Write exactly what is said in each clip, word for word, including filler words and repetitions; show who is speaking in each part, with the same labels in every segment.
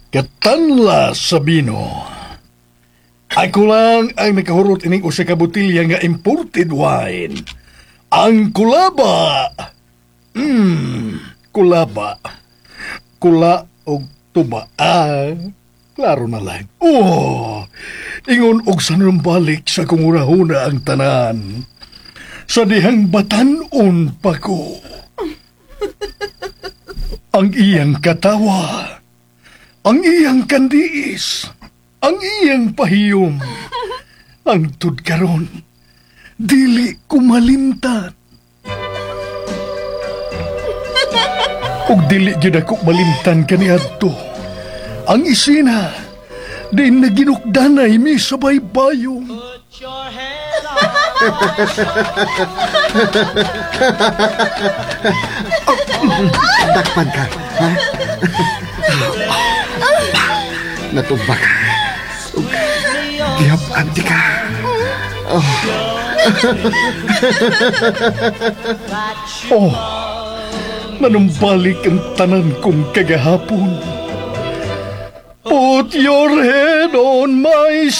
Speaker 1: Katanla Sabino. Ako lang ang nakahurot ining usa ka botilya nga imported wine. Ang kulaba. Hmm, kulaba. Kula og tuba. Ah, klaro na lang. Oh, ingon og sanumbalik sa kungurahuna ang tanan. Sa dihang batanon pa ko. Ang iyang katawa. Ang iyang kandiis. Ang iyang pahiyom. Ang tudkaron. Dili kumalimtan. Ug dili gyud ako malimtan kaniadto. Ang isina, di na ginukdanay mi sa baybayong.
Speaker 2: Put your head on.
Speaker 3: Dakpan ka, ha? Natuba ka. Gihap-anti ka. Oh.
Speaker 1: Oh, nanumbalik ang tanan kong kagahapon. Put your head on my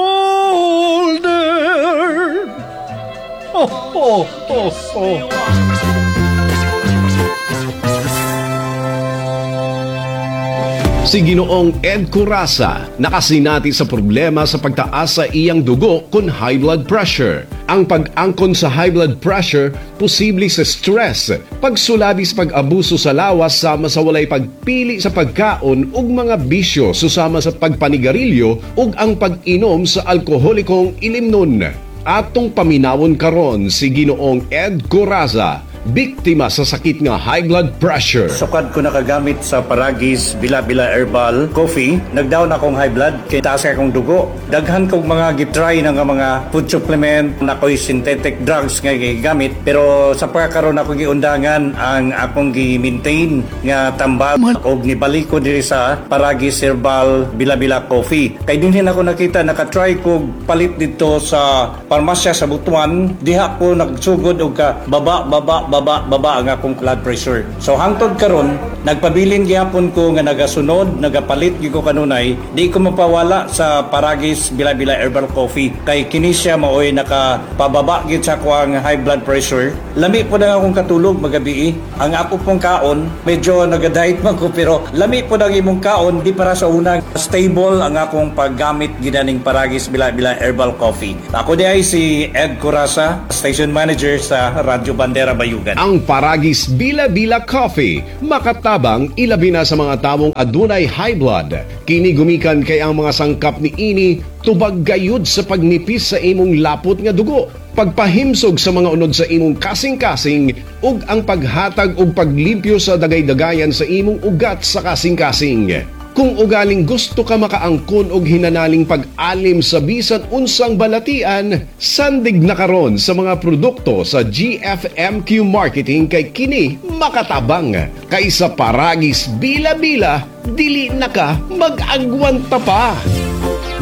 Speaker 1: shoulder. Oh, oh, oh, oh.
Speaker 4: Si Ginoong Ed Coraza nakasinati sa problema sa pagtaas sa iyang dugo kun high blood pressure. Ang pag-angkon sa high blood pressure posible sa stress, pagsulabis pag-abuso sa lawas sama sa walay pagpili sa pagkaon ug mga bisyo susama sa pagpanigarilyo ug ang pag-inom sa alkoholikong ilimnon. Atong paminawon karon si Ginoong Ed Coraza, biktima sa sakit nga high blood pressure.
Speaker 5: Sukad ko nakagamit sa Paragis Bila-Bila Herbal Coffee, nagdaon akong high blood, kaya taas akong dugo. Daghan kong mga gitry ng mga food supplement, na ako'y synthetic drugs nga gigamit, pero sa pagkakaroon ako giundangan ang akong gi-maintain nga tambal o nibalik ko diri sa Paragis Herbal Bila-Bila Coffee. Kay dinhin ako nakita, nakatry ko palit dito sa parmasya sa Butuan, diha ko nagsugod og ka baba, baba, baba, baba ang akong blood pressure. So hangtod karon, nagpabilin gyapon ko nga nagasunod, nagapalit gyud ko kanunay, di ko mapawala sa Paragis Bila-Bila Herbal Coffee. Kay kini siya maoy nakapababa gyud sa akong high blood pressure. Lami po na akong katulog magabi. Ang ako pong kaon, medyo nagadiet man ko, pero lami po na imong kaon, di para sa unang stable ang akong paggamit ginaning Paragis Bila-Bila Herbal Coffee. Ako di ay si Ed Coraza, station manager sa Radyo Bandera Bayugan.
Speaker 4: Ang Paragis Bila-Bila Coffee, makatabang ilabi na sa mga tawong adunay high blood. Kini gumikan kay ang mga sangkap ni ini tubag gayud sa pagnipis sa imong lapot nga dugo, pagpahimsog sa mga unod sa imong kasing-kasing ug ang paghatag ug paglimpyo sa dagay-dagayan sa imong ugat sa kasing-kasing. Kung ugaling gusto ka makaangkon og hinanaling pag-alim sa bisan unsang balatian, sandig na karon sa mga produkto sa G F M Q Marketing kay kini makatabang. Kaysa Paragis Bila-Bila, dili na ka mag-agwanta pa.